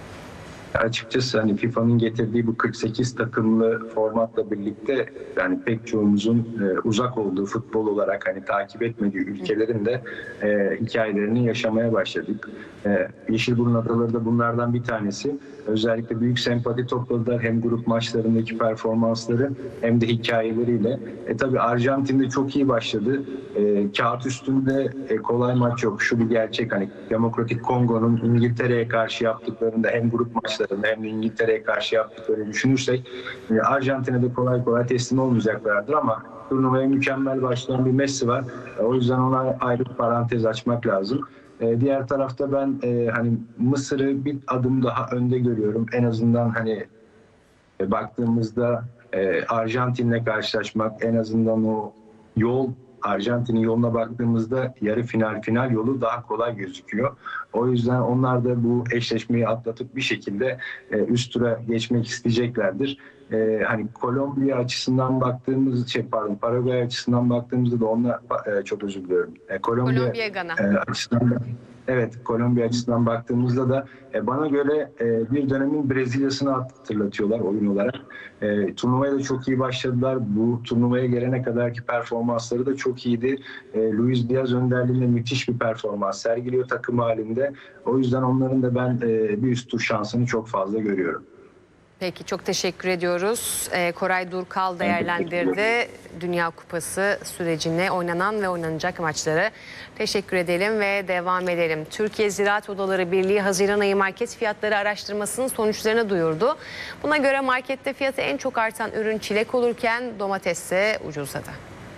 Açıkçası hani FIFA'nın getirdiği bu kırk sekiz takımlı formatla birlikte yani pek çoğumuzun e, uzak olduğu futbol olarak hani takip etmediği ülkelerin de e, hikayelerini yaşamaya başladık. E, Yeşilburun Adaları da bunlardan bir tanesi. Özellikle büyük sempati topladılar hem grup maçlarındaki performansları hem de hikayeleriyle. E tabii Arjantin'de çok iyi başladı. E, kağıt üstünde e, kolay maç yok. Şu bir gerçek hani Demokratik Kongo'nun İngiltere'ye karşı yaptıklarında hem grup maçlarında hem de İngiltere'ye karşı yaptıklarını düşünürsek e, Arjantin'e de kolay kolay teslim olmayacaklardır ama turnuvaya mükemmel başlayan bir Messi var. E, o yüzden ona ayrı bir parantez açmak lazım. Ee, diğer tarafta ben e, hani Mısır'ı bir adım daha önde görüyorum. En azından hani e, baktığımızda e, Arjantin'le karşılaşmak en azından o yol Arjantin'in yoluna baktığımızda yarı final final yolu daha kolay gözüküyor. O yüzden onlar da bu eşleşmeyi atlatıp bir şekilde e, üst tura geçmek isteyeceklerdir. e, hani Kolombiya açısından baktığımız şey pardon Paraguay açısından baktığımızda da onlar e, çok özür diliyorum. E, Kolombiya, Kolombiya, Gana. e, açısından da, evet Kolombiya açısından baktığımızda da e, bana göre e, bir dönemin Brezilya'sını hatırlatıyorlar oyun olarak. E, turnuvaya da çok iyi başladılar. Bu turnuvaya gelene kadarki performansları da çok iyiydi. E, Luis Diaz önderliğinde müthiş bir performans sergiliyor takım halinde. O yüzden onların da ben e, bir üst tur şansını çok fazla görüyorum. Peki çok teşekkür ediyoruz. Ee, Koray Durkal değerlendirdi Dünya Kupası sürecine oynanan ve oynanacak maçları. Teşekkür edelim ve devam edelim. Türkiye Ziraat Odaları Birliği Haziran ayı market fiyatları araştırmasının sonuçlarını duyurdu. Buna göre markette fiyatı en çok artan ürün çilek olurken domates ise ucuzladı.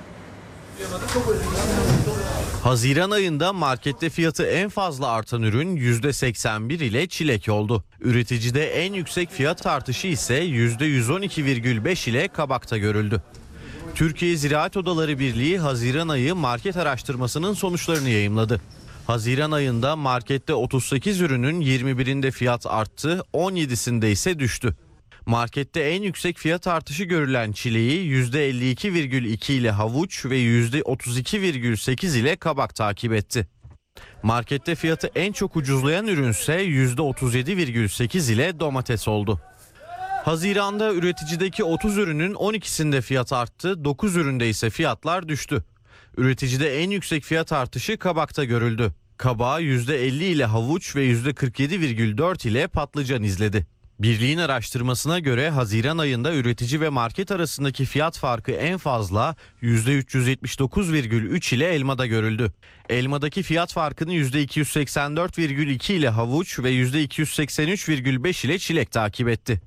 Haziran ayında markette fiyatı en fazla artan ürün yüzde seksen bir ile çilek oldu. Üreticide en yüksek fiyat artışı ise yüzde yüz on iki virgül beş ile kabakta görüldü. Türkiye Ziraat Odaları Birliği Haziran ayı market araştırmasının sonuçlarını yayımladı. Haziran ayında markette otuz sekiz ürünün yirmi birinde fiyat arttı, on yedisinde ise düştü. Markette en yüksek fiyat artışı görülen çileği yüzde elli iki virgül iki ile havuç ve yüzde otuz iki virgül sekiz ile kabak takip etti. Markette fiyatı en çok ucuzlayan ürünse yüzde otuz yedi virgül sekiz ile domates oldu. Haziran'da üreticideki otuz ürünün on ikisinde fiyat arttı, dokuz üründe ise fiyatlar düştü. Üreticide en yüksek fiyat artışı kabakta görüldü. Kabağı yüzde elli ile havuç ve yüzde kırk yedi virgül dört ile patlıcan izledi. Birliğin araştırmasına göre Haziran ayında üretici ve market arasındaki fiyat farkı en fazla yüzde üç yüz yetmiş dokuz virgül üç ile elmada görüldü. Elmadaki fiyat farkını yüzde iki yüz seksen dört virgül iki ile havuç ve yüzde iki yüz seksen üç virgül beş ile çilek takip etti.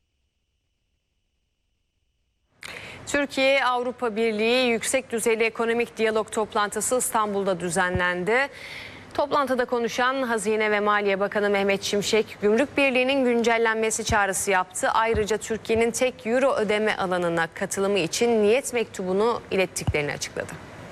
Türkiye-Avrupa Birliği Yüksek Düzeyli Ekonomik Diyalog toplantısı İstanbul'da düzenlendi. Toplantıda konuşan Hazine ve Maliye Bakanı Mehmet Şimşek, Gümrük Birliği'nin güncellenmesi çağrısı yaptı. Ayrıca Türkiye'nin tek euro ödeme alanına katılımı için niyet mektubunu ilettiklerini açıkladı.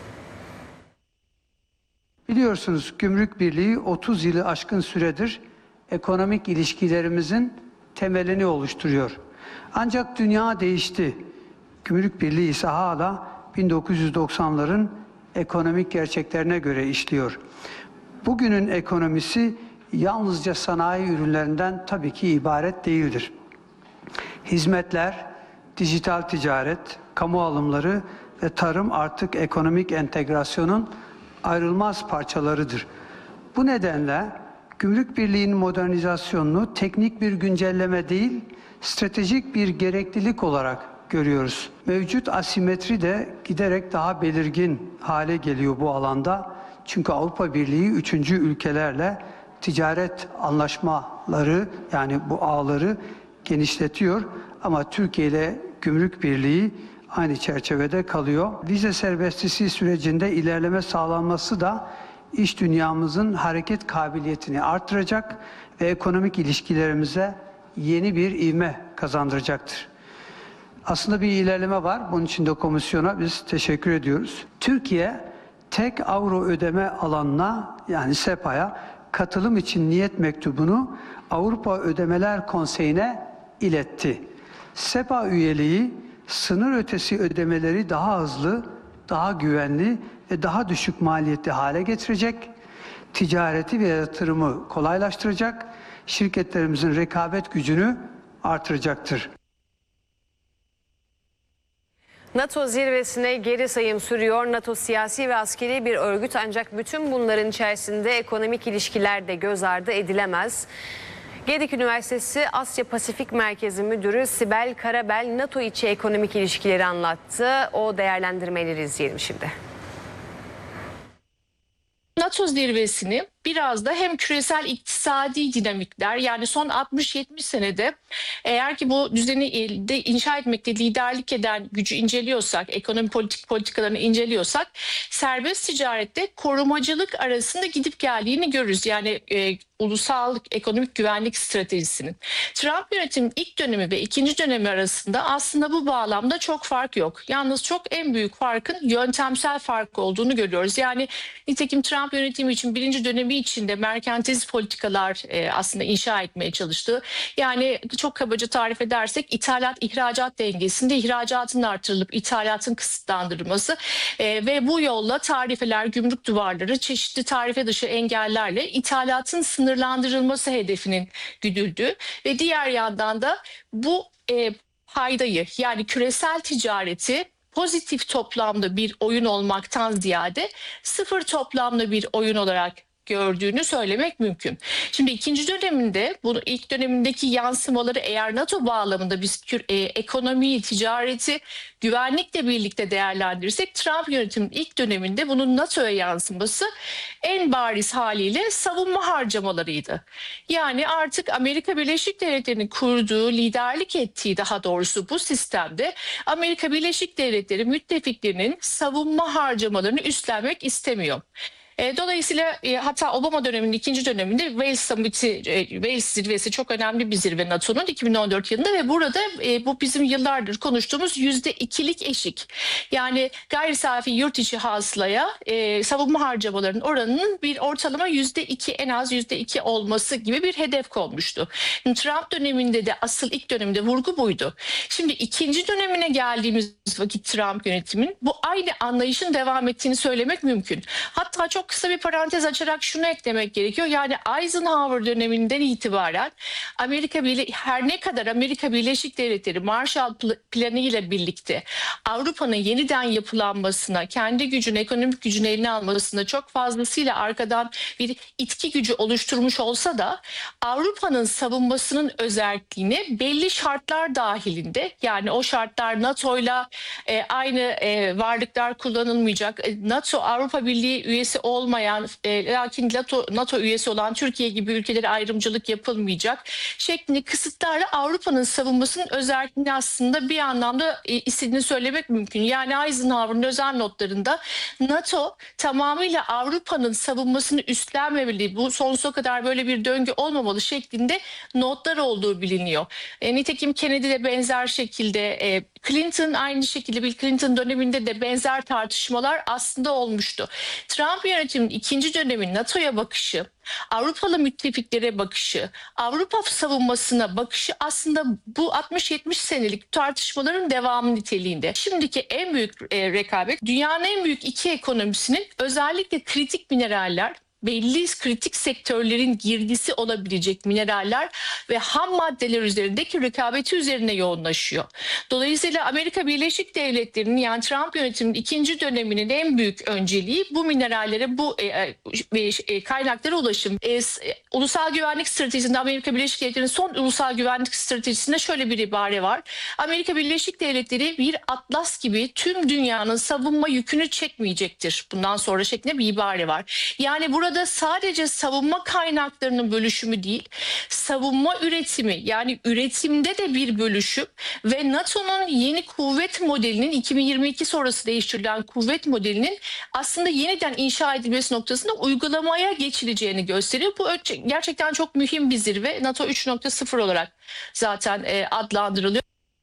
Biliyorsunuz Gümrük Birliği otuz yılı aşkın süredir ekonomik ilişkilerimizin temelini oluşturuyor. Ancak dünya değişti. Gümrük Birliği ise hala bin dokuz yüz doksanların ekonomik gerçeklerine göre işliyor. Bugünün ekonomisi yalnızca sanayi ürünlerinden tabii ki ibaret değildir. Hizmetler, dijital ticaret, kamu alımları ve tarım artık ekonomik entegrasyonun ayrılmaz parçalarıdır. Bu nedenle Gümrük Birliği'nin modernizasyonunu teknik bir güncelleme değil, stratejik bir gereklilik olarak görüyoruz. Mevcut asimetri de giderek daha belirgin hale geliyor bu alanda. Çünkü Avrupa Birliği üçüncü ülkelerle ticaret anlaşmaları yani bu ağları genişletiyor. Ama Türkiye ile Gümrük Birliği aynı çerçevede kalıyor. Vize serbestisi sürecinde ilerleme sağlanması da iş dünyamızın hareket kabiliyetini artıracak ve ekonomik ilişkilerimize yeni bir ivme kazandıracaktır. Aslında bir ilerleme var. Bunun için de komisyona biz teşekkür ediyoruz. Türkiye tek avro ödeme alanına yani SEPA'ya katılım için niyet mektubunu Avrupa Ödemeler Konseyi'ne iletti. SEPA üyeliği sınır ötesi ödemeleri daha hızlı, daha güvenli ve daha düşük maliyetli hale getirecek, ticareti ve yatırımı kolaylaştıracak, şirketlerimizin rekabet gücünü artıracaktır. NATO zirvesine geri sayım sürüyor. NATO siyasi ve askeri bir örgüt ancak bütün bunların içerisinde ekonomik ilişkiler de göz ardı edilemez. Gedik Üniversitesi Asya Pasifik Merkezi Müdürü Sibel Karabel NATO içi ekonomik ilişkileri anlattı. O değerlendirmeleri izleyelim şimdi. NATO zirvesini biraz da hem küresel iktisadi dinamikler yani son altmış yetmiş senede eğer ki bu düzeni de inşa etmekte liderlik eden gücü inceliyorsak, ekonomi politik politikalarını inceliyorsak serbest ticarette korumacılık arasında gidip geldiğini görürüz. Yani e, ulusal ekonomik güvenlik stratejisinin. Trump yönetiminin ilk dönemi ve ikinci dönemi arasında aslında bu bağlamda çok fark yok. Yalnız çok en büyük farkın yöntemsel fark olduğunu görüyoruz. Yani nitekim Trump yönetimi için birinci dönemi ekonomi içinde merkantilist politikalar e, aslında inşa etmeye çalıştı. Yani çok kabaca tarif edersek ithalat ihracat dengesinde ihracatın artırılıp ithalatın kısıtlandırılması e, ve bu yolla tarifeler, gümrük duvarları, çeşitli tarife dışı engellerle ithalatın sınırlandırılması hedefinin güdüldüğü ve diğer yandan da bu e, paydayı yani küresel ticareti pozitif toplamda bir oyun olmaktan ziyade sıfır toplamda bir oyun olarak gördüğünü söylemek mümkün. Şimdi ikinci döneminde bunu ilk dönemindeki yansımaları eğer NATO bağlamında biz e, ekonomiyi, ticareti, güvenlikle birlikte değerlendirirsek Trump yönetiminin ilk döneminde bunun NATO'ya yansıması en bariz haliyle savunma harcamalarıydı. Yani artık Amerika Birleşik Devletleri'nin kurduğu, liderlik ettiği daha doğrusu bu sistemde Amerika Birleşik Devletleri müttefiklerinin savunma harcamalarını üstlenmek istemiyor. E, dolayısıyla e, hatta Obama döneminin ikinci döneminde Wales Summit'i, e, Wales zirvesi çok önemli bir zirve NATO'nun iki bin on dört yılında ve burada e, bu bizim yıllardır konuştuğumuz yüzde ikilik eşik. Yani gayri safi yurt içi hasılaya e, savunma harcamalarının oranının bir ortalama yüzde iki en az yüzde iki olması gibi bir hedef konmuştu. Trump döneminde de asıl ilk döneminde vurgu buydu. Şimdi ikinci dönemine geldiğimiz vakit Trump yönetimin bu aynı anlayışın devam ettiğini söylemek mümkün. Hatta çok kısa bir parantez açarak şunu eklemek gerekiyor. Yani Eisenhower döneminden itibaren Amerika Birle- her ne kadar Amerika Birleşik Devletleri Marshall Planı ile birlikte Avrupa'nın yeniden yapılanmasına, kendi gücünü, ekonomik gücünü eline almasına çok fazlasıyla arkadan bir itki gücü oluşturmuş olsa da Avrupa'nın savunmasının özelliğini belli şartlar dahilinde, yani o şartlar NATO'yla e, aynı e, varlıklar kullanılmayacak, e, NATO Avrupa Birliği üyesi olmayan e, lakin NATO, NATO üyesi olan Türkiye gibi ülkelere ayrımcılık yapılmayacak şeklinde kısıtlarla Avrupa'nın savunmasının özelliğini aslında bir anlamda e, istediğini söylemek mümkün. Yani Eisenhower'ın özel notlarında NATO tamamıyla Avrupa'nın savunmasını üstlenmemeli, bu sonsuza kadar böyle bir döngü olmamalı şeklinde notlar olduğu biliniyor. E, nitekim Kennedy de benzer şekilde, e, Clinton aynı şekilde, Bill Clinton döneminde de benzer tartışmalar aslında olmuştu. Trump yönetiminin ikinci dönemin NATO'ya bakışı, Avrupalı müttefiklere bakışı, Avrupa savunmasına bakışı aslında bu altmış yetmiş senelik tartışmaların devamı niteliğinde. Şimdiki en büyük e, rekabet dünyanın en büyük iki ekonomisinin özellikle kritik mineraller, belli kritik sektörlerin girdisi olabilecek mineraller ve ham maddeler üzerindeki rekabeti üzerine yoğunlaşıyor. Dolayısıyla Amerika Birleşik Devletleri'nin, yani Trump yönetiminin ikinci döneminin en büyük önceliği bu minerallere, bu e, e, e, kaynaklara ulaşım. E, ulusal güvenlik stratejisinde Amerika Birleşik Devletleri'nin son ulusal güvenlik stratejisinde şöyle bir ibare var. Amerika Birleşik Devletleri bir atlas gibi tüm dünyanın savunma yükünü çekmeyecektir bundan sonra şeklinde bir ibare var. Yani burada da sadece savunma kaynaklarının bölüşümü değil, savunma üretimi, yani üretimde de bir bölüşüm ve NATO'nun yeni kuvvet modelinin, iki bin yirmi iki sonrası değiştirilen kuvvet modelinin aslında yeniden inşa edilmesi noktasında uygulamaya geçileceğini gösteriyor. Bu gerçekten çok mühim bir zirve. NATO üç nokta sıfır olarak zaten adlandırılıyor.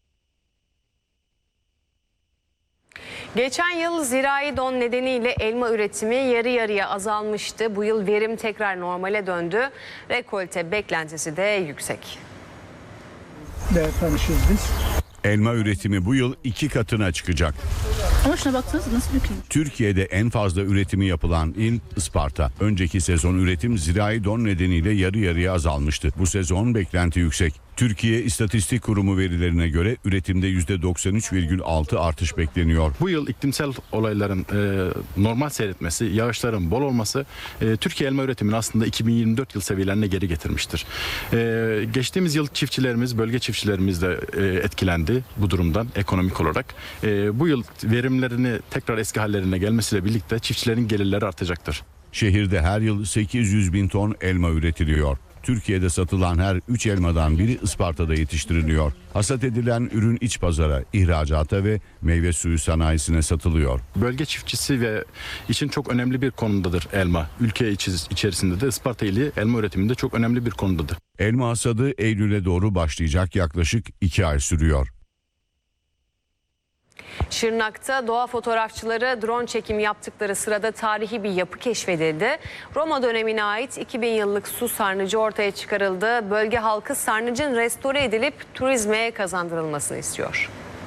Geçen yıl zirai don nedeniyle elma üretimi yarı yarıya azalmıştı. Bu yıl verim tekrar normale döndü. Rekolte beklentisi de yüksek. Tanışıyoruz biz. Elma üretimi bu yıl iki katına çıkacak. Ama şuna baksanız nasıl dökülmüş. Türkiye'de en fazla üretimi yapılan il Isparta. Önceki sezon üretim zirai don nedeniyle yarı yarıya azalmıştı. Bu sezon beklenti yüksek. Türkiye İstatistik Kurumu verilerine göre üretimde yüzde doksan üç virgül altı artış bekleniyor. Bu yıl iklimsel olayların e, normal seyretmesi, yağışların bol olması e, Türkiye elma üretimini aslında iki bin yirmi dört yıl seviyelerine geri getirmiştir. E, geçtiğimiz yıl çiftçilerimiz, bölge çiftçilerimiz de e, etkilendi bu durumdan ekonomik olarak. E, bu yıl verimlerini tekrar eski hallerine gelmesiyle birlikte çiftçilerin gelirleri artacaktır. Şehirde her yıl sekiz yüz bin ton elma üretiliyor. Türkiye'de satılan her üç elmadan biri Isparta'da yetiştiriliyor. Hasat edilen ürün iç pazara, ihracata ve meyve suyu sanayisine satılıyor. Bölge çiftçisi ve için çok önemli bir konumdadır elma. Ülke içerisinde de Isparta ili elma üretiminde çok önemli bir konumdadır. Elma hasadı Eylül'e doğru başlayacak, yaklaşık iki ay sürüyor. Şırnak'ta doğa fotoğrafçıları drone çekimi yaptıkları sırada tarihi bir yapı keşfedildi. Roma dönemine ait iki bin yıllık su sarnıcı ortaya çıkarıldı. Bölge halkı sarnıcın restore edilip turizme kazandırılmasını istiyor.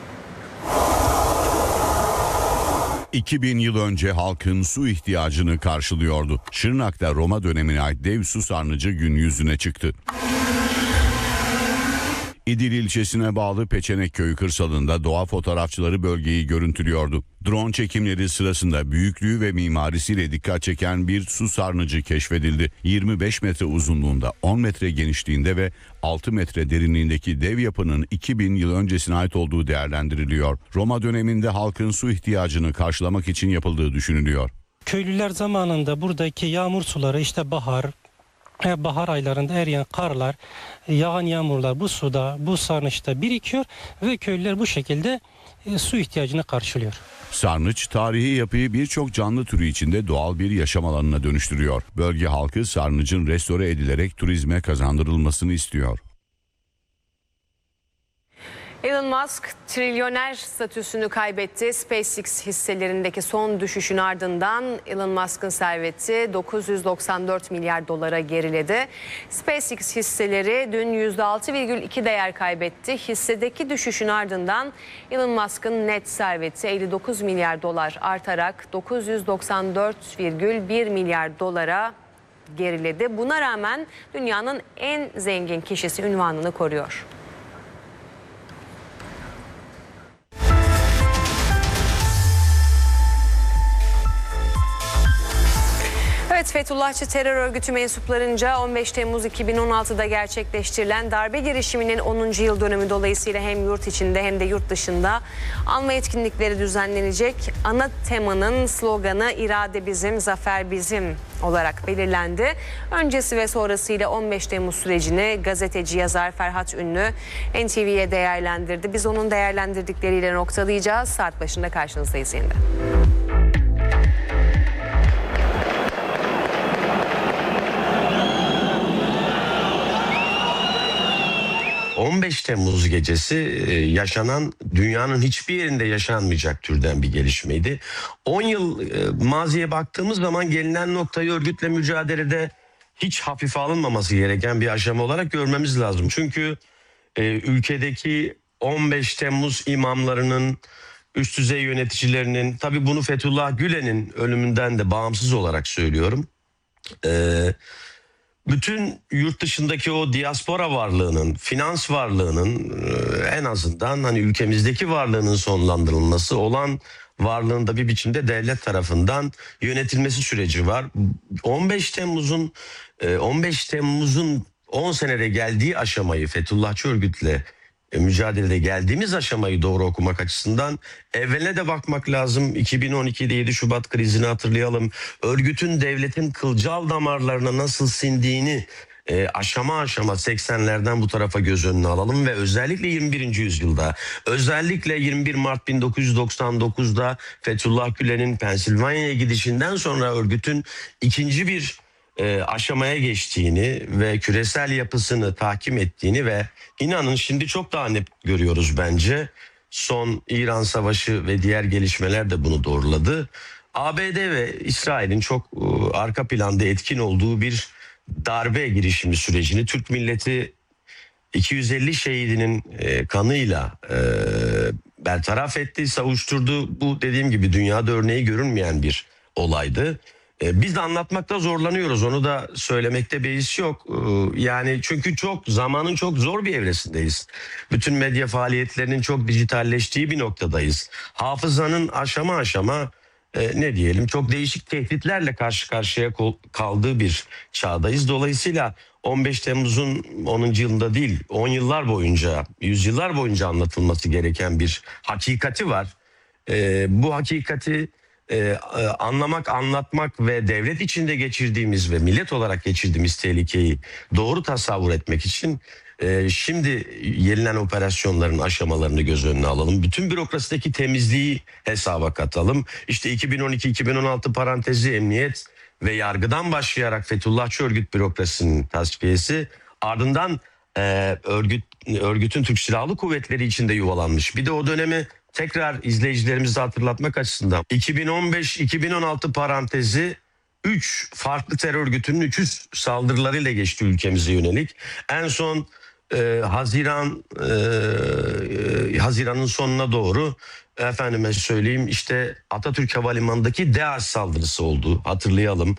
iki bin yıl önce halkın su ihtiyacını karşılıyordu. Şırnak'ta Roma dönemine ait dev su sarnıcı gün yüzüne çıktı. İdil ilçesine bağlı Peçenek Köyü kırsalında doğa fotoğrafçıları bölgeyi görüntülüyordu. Drone çekimleri sırasında büyüklüğü ve mimarisiyle dikkat çeken bir su sarnıcı keşfedildi. yirmi beş metre uzunluğunda, on metre genişliğinde ve altı metre derinliğindeki dev yapının iki bin yıl öncesine ait olduğu değerlendiriliyor. Roma döneminde halkın su ihtiyacını karşılamak için yapıldığı düşünülüyor. Köylüler zamanında buradaki yağmur suları işte bahar, bahar aylarında eriyen karlar, yağan yağmurlar bu suda, bu sarnıçta birikiyor ve köylüler bu şekilde su ihtiyacını karşılıyor. Sarnıç tarihi yapıyı birçok canlı türü içinde doğal bir yaşam alanına dönüştürüyor. Bölge halkı sarnıcın restore edilerek turizme kazandırılmasını istiyor. Elon Musk trilyoner statüsünü kaybetti. SpaceX hisselerindeki son düşüşün ardından Elon Musk'ın serveti dokuz yüz doksan dört milyar dolara geriledi. SpaceX hisseleri dün yüzde altı virgül iki değer kaybetti. Hissedeki düşüşün ardından Elon Musk'ın net serveti elli dokuz milyar dolar artarak dokuz yüz doksan dört virgül bir milyar dolara geriledi. Buna rağmen dünyanın en zengin kişisi unvanını koruyor. Evet, Fethullahçı terör örgütü mensuplarınca on beş Temmuz iki bin on altıda gerçekleştirilen darbe girişiminin onuncu yıl dönümü dolayısıyla hem yurt içinde hem de yurt dışında anma etkinlikleri düzenlenecek. Ana temanın sloganı "İrade bizim, zafer bizim" olarak belirlendi. Öncesi ve sonrasıyla on beş Temmuz sürecini gazeteci yazar Ferhat Ünlü N T V'ye değerlendirdi. Biz onun değerlendirdikleriyle noktalayacağız. Saat başında karşınızdayız yeniden. on beş Temmuz gecesi yaşanan, dünyanın hiçbir yerinde yaşanmayacak türden bir gelişmeydi. on yıl maziye baktığımız zaman gelinen noktayı örgütle mücadelede hiç hafife alınmaması gereken bir aşama olarak görmemiz lazım. Çünkü ülkedeki on beş Temmuz imamlarının, üst düzey yöneticilerinin, tabii bunu Fethullah Gülen'in ölümünden de bağımsız olarak söylüyorum, Eee bütün yurt dışındaki o diaspora varlığının, finans varlığının en azından hani ülkemizdeki varlığının sonlandırılması, olan varlığında bir biçimde devlet tarafından yönetilmesi süreci var. on beş Temmuz'un on beş Temmuz'un on senede geldiği aşamayı, Fethullahçı örgütle mücadelede geldiğimiz aşamayı doğru okumak açısından evveline de bakmak lazım. iki bin on ikide yedi Şubat krizini hatırlayalım. Örgütün devletin kılcal damarlarına nasıl sindiğini e, aşama aşama seksenlerden bu tarafa göz önüne alalım ve özellikle yirmi birinci yüzyılda, özellikle yirmi bir Mart bin dokuz yüz doksan dokuzda Fethullah Gülen'in Pensilvanya'ya gidişinden sonra örgütün ikinci bir E, aşamaya geçtiğini ve küresel yapısını tahkim ettiğini ve inanın şimdi çok daha net görüyoruz bence. Son İran Savaşı ve diğer gelişmeler de bunu doğruladı. A B D ve İsrail'in çok e, arka planda etkin olduğu bir darbe girişimi sürecini Türk milleti iki yüz elli şehidinin e, kanıyla e, bertaraf etti, savuşturdu. Bu dediğim gibi dünyada örneği görünmeyen bir olaydı. Biz de anlatmakta zorlanıyoruz. Onu da söylemekte beis yok. Yani çünkü çok zamanın çok zor bir evresindeyiz. Bütün medya faaliyetlerinin çok dijitalleştiği bir noktadayız. Hafızanın aşama aşama ne diyelim çok değişik tehditlerle karşı karşıya kaldığı bir çağdayız. Dolayısıyla on beş Temmuz'un onuncu yılında değil, on yıllar boyunca, yüzyıllar boyunca anlatılması gereken bir hakikati var. Bu hakikati Ee, anlamak, anlatmak ve devlet içinde geçirdiğimiz ve millet olarak geçirdiğimiz tehlikeyi doğru tasavvur etmek için e, şimdi yenilen operasyonların aşamalarını göz önüne alalım. Bütün bürokrasideki temizliği hesaba katalım. İşte iki bin on iki iki bin on altı parantezi emniyet ve yargıdan başlayarak Fethullahçı örgüt bürokrasisinin tasfiyesi, ardından e, örgüt örgütün Türk Silahlı Kuvvetleri içinde yuvalanmış. Bir de o dönemi tekrar izleyicilerimize hatırlatmak açısından iki bin on beş iki bin on altı parantezi üç farklı terör örgütünün üçü saldırılarıyla geçti ülkemize yönelik. En son e, Haziran e, e, Haziran'ın sonuna doğru efendime söyleyeyim işte Atatürk Havalimanı'ndaki DEAŞ saldırısı oldu, hatırlayalım.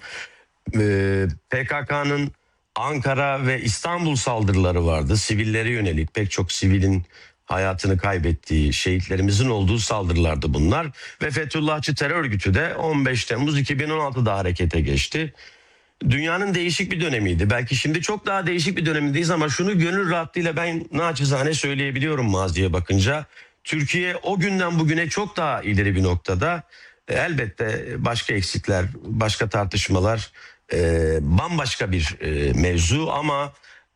E, P K K'nın Ankara ve İstanbul saldırıları vardı. Sivillere yönelik pek çok sivilin hayatını kaybettiği, şehitlerimizin olduğu saldırılardı bunlar. Ve Fethullahçı terör örgütü de on beş Temmuz iki bin on altıda harekete geçti. Dünyanın değişik bir dönemiydi. Belki şimdi çok daha değişik bir dönemindeyiz ama şunu gönül rahatlığıyla ben naçizane söyleyebiliyorum maziye bakınca. Türkiye o günden bugüne çok daha ileri bir noktada. Elbette başka eksikler, başka tartışmalar, e, bambaşka bir e, mevzu ama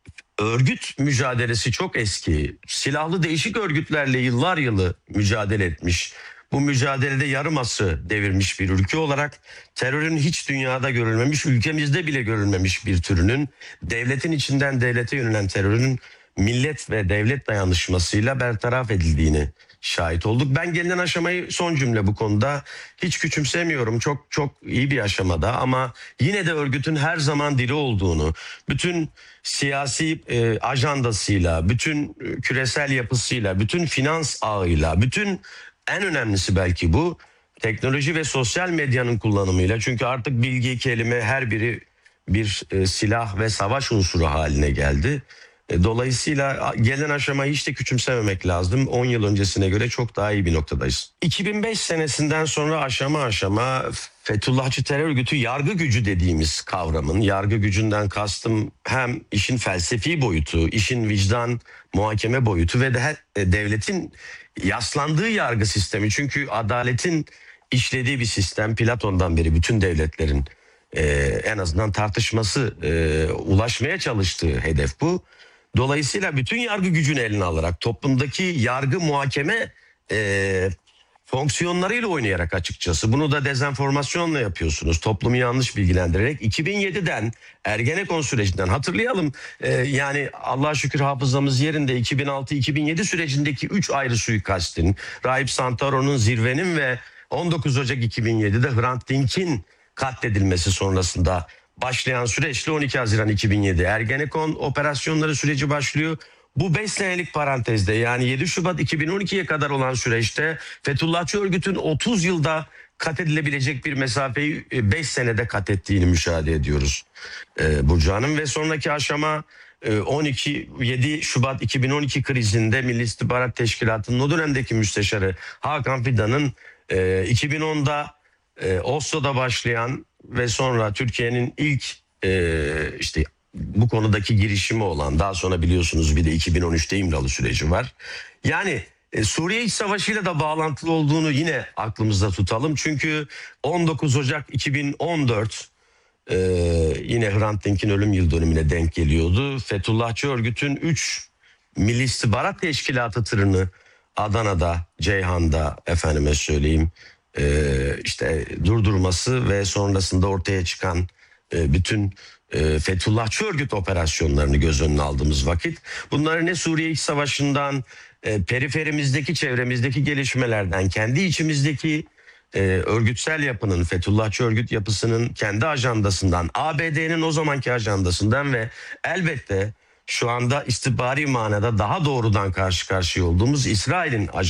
örgüt mücadelesi çok eski. Silahlı değişik örgütlerle yıllar yılı mücadele etmiş. Bu mücadelede yarım asrı devirmiş bir ülke olarak terörün hiç dünyada görülmemiş, ülkemizde bile görülmemiş bir türünün, devletin içinden devlete yönelen terörün millet ve devlet dayanışmasıyla bertaraf edildiğini şahit olduk. Ben gelinen aşamayı, son cümle bu konuda, hiç küçümsemiyorum. Çok çok iyi bir aşamada ama yine de örgütün her zaman diri olduğunu, bütün siyasi e, ajandasıyla, bütün küresel yapısıyla, bütün finans ağıyla, bütün en önemlisi belki bu teknoloji ve sosyal medyanın kullanımıyla. Çünkü artık bilgi, kelime her biri bir e, silah ve savaş unsuru haline geldi. Dolayısıyla gelen aşamayı hiç de küçümsememek lazım. on yıl öncesine göre çok daha iyi bir noktadayız. iki bin beş senesinden sonra aşama aşama Fethullahçı terör örgütü yargı gücü dediğimiz kavramın, yargı gücünden kastım hem işin felsefi boyutu, işin vicdan, muhakeme boyutu ve de devletin yaslandığı yargı sistemi. Çünkü adaletin işlediği bir sistem, Platon'dan beri bütün devletlerin e, en azından tartışması, e, ulaşmaya çalıştığı hedef bu. Dolayısıyla bütün yargı gücünü eline alarak toplumdaki yargı muhakeme e, fonksiyonlarıyla oynayarak açıkçası, bunu da dezenformasyonla yapıyorsunuz, toplumu yanlış bilgilendirerek. iki bin yediden Ergenekon sürecinden hatırlayalım, e, yani Allah'a şükür hafızamız yerinde, iki bin altı iki bin yedi sürecindeki üç ayrı suikastin, Rahip Santaro'nun, Zirve'nin ve on dokuz Ocak iki bin yedide Hrant Dink'in katledilmesi sonrasında başlayan süreçle on iki Haziran iki bin yedi Ergenekon operasyonları süreci başlıyor. Bu beş senelik parantezde, yani yedi Şubat iki bin on ikiye kadar olan süreçte Fethullahçı örgütün otuz yılda kat edilebilecek bir mesafeyi beş senede kat ettiğini müşahede ediyoruz ee, Burcu Hanım. Ve sonraki aşama on iki yedi Şubat iki bin on iki krizinde Milli İstihbarat Teşkilatı'nın o dönemdeki müsteşarı Hakan Fidan'ın e, iki bin onda e, Oslo'da başlayan ve sonra Türkiye'nin ilk e, işte bu konudaki girişimi olan, daha sonra biliyorsunuz bir de iki bin on üçte İmralı süreci var. Yani e, Suriye İç Savaşı'yla da bağlantılı olduğunu yine aklımızda tutalım. Çünkü on dokuz Ocak iki bin on dört e, yine Hrant Dink'in ölüm yıl dönümüne denk geliyordu. Fethullahçı örgütün üç Milli İstihbarat Teşkilatı tırını Adana'da, Ceyhan'da efendime söyleyeyim Ee, işte durdurması ve sonrasında ortaya çıkan e, bütün e, Fethullahçı örgüt operasyonlarını göz önüne aldığımız vakit, bunları ne Suriye İç Savaşı'ndan, e, periferimizdeki, çevremizdeki gelişmelerden, kendi içimizdeki e, örgütsel yapının, Fethullahçı örgüt yapısının kendi ajandasından, A B D'nin o zamanki ajandasından ve elbette şu anda istihbari manada daha doğrudan karşı karşıya olduğumuz İsrail'in ajandasından